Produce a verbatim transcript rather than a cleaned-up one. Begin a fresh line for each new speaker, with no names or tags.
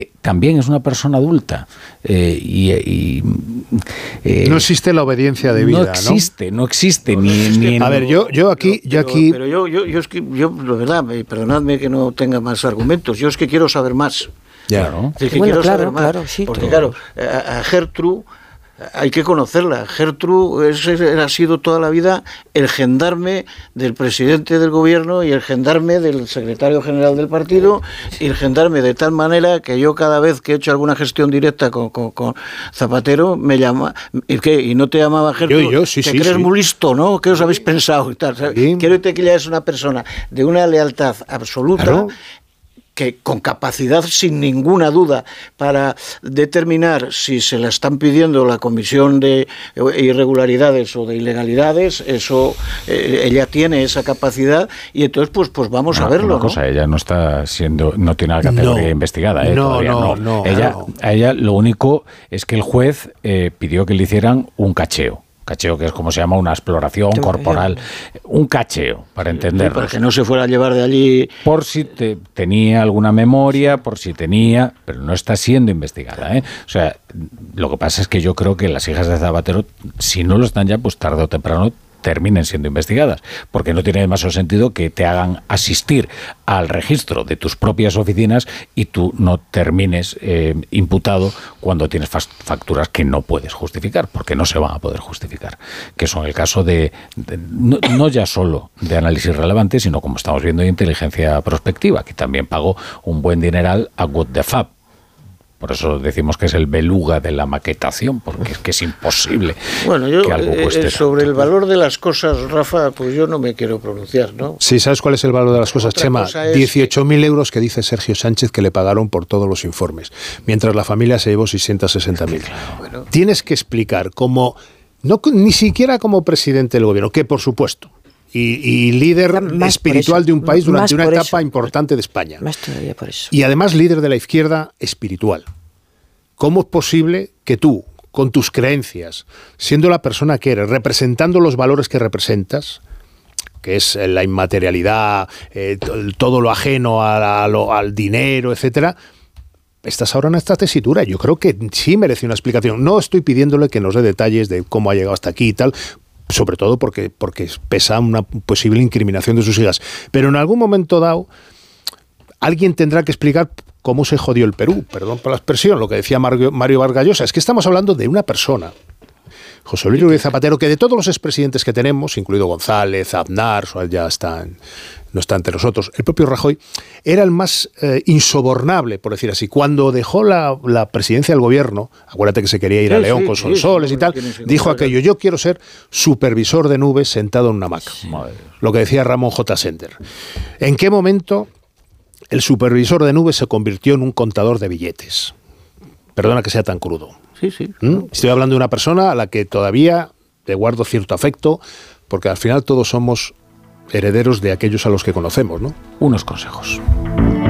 también es una persona adulta. Eh, y, y
eh, no existe la obediencia debida,
¿no? existe, ¿no? No existe,
no,
ni,
existe.
ni en...
A ver, yo, yo aquí...
Pero,
yo aquí...
pero yo, yo, yo es que, yo, la verdad, perdonadme que no tenga más argumentos, yo es que quiero saber más.
Ya, ¿no?
Es que
bueno,
quiero
claro,
saber más.
claro, sí,
porque,
todo.
claro, a, a Gertrude hay que conocerla. Gertrude es, ha sido toda la vida el gendarme del presidente del gobierno y el gendarme del secretario general del partido, y el gendarme de tal manera que yo cada vez que he hecho alguna gestión directa con, con, con Zapatero me llama. ¿Y qué? ¿Y no te llamaba Gertrude?
Yo, yo, sí,
¿Te
sí,
crees
sí.
muy listo, no? ¿Qué os habéis pensado? Y tal.
Sí.
Quiero decir que ella es una persona de una lealtad absoluta.
Claro.
Que con capacidad sin ninguna duda para determinar si se la están pidiendo la comisión de irregularidades o de ilegalidades, eso eh, ella tiene esa capacidad y entonces pues pues vamos
no,
a verlo.
Una cosa,
¿no?
ella no está siendo, no tiene la categoría
no,
investigada, ¿eh?
No,
Todavía
no,
no.
no.
Ella,
no.
A ella lo único es que el juez eh, pidió que le hicieran un cacheo. Cacheo, que es como se llama una exploración corporal, un cacheo, para entenderlo.
Para que no se fuera a llevar de allí.
Por si te, tenía alguna memoria, por si tenía, pero no está siendo investigada, ¿eh? O sea, lo que pasa es que yo creo que las hijas de Zapatero, si no lo están ya, pues tarde o temprano terminen siendo investigadas, porque no tiene demasiado sentido que te hagan asistir al registro de tus propias oficinas y tú no termines eh, imputado cuando tienes facturas que no puedes justificar, porque no se van a poder justificar, que son el caso de, de no, no ya solo de análisis relevante, sino como estamos viendo de inteligencia prospectiva, que también pagó un buen dineral a What the Fab. Por eso decimos que es el beluga de la maquetación, porque es que es imposible
bueno, yo,
que algo cueste
eh, sobre
tanto.
El valor de las cosas, Rafa, pues yo no me quiero pronunciar, ¿no?
Sí, ¿sabes cuál es el valor de las cosas,
Otra
Chema?
cosa es
dieciocho mil euros que dice Sergio Sánchez que le pagaron por todos los informes, mientras la familia se llevó seiscientos sesenta mil.
Bueno.
Tienes que explicar como, no ni siquiera como presidente del gobierno, que por supuesto, y, y líder
Más
espiritual
eso,
de un país durante
más
una
por
etapa
eso.
importante de España.
Más todavía por eso.
Y además líder de la izquierda espiritual. ¿Cómo es posible que tú, con tus creencias, siendo la persona que eres, representando los valores que representas, que es la inmaterialidad, eh, todo lo ajeno a, a lo, al dinero, etcétera, estás ahora en esta tesitura? Yo creo que sí merece una explicación. No estoy pidiéndole que nos dé detalles de cómo ha llegado hasta aquí y tal, sobre todo porque, porque pesa una posible incriminación de sus hijas. Pero en algún momento dado, alguien tendrá que explicar cómo se jodió el Perú, perdón por la expresión, lo que decía Mario, Mario Vargas Llosa. Es que estamos hablando de una persona, José Luis Rodríguez Zapatero, que de todos los expresidentes que tenemos, incluido González, Aznar, ya está en, no está entre nosotros, el propio Rajoy, era el más eh, insobornable, por decir así. Cuando dejó la, la presidencia del gobierno, acuérdate que se quería ir
sí,
a León
sí,
con
sí,
Sonsoles
sí,
y tal,
sí,
dijo aquello: yo quiero ser supervisor de nubes sentado en una hamaca. Sí. Lo que decía Ramón J. Sender. ¿En qué momento el supervisor de nubes se convirtió en un contador de billetes? Perdona que sea tan crudo.
Sí, sí.
¿Mm? Estoy hablando de una persona a la que todavía le guardo cierto afecto, porque al final todos somos herederos de aquellos a los que conocemos, ¿no?
Unos consejos.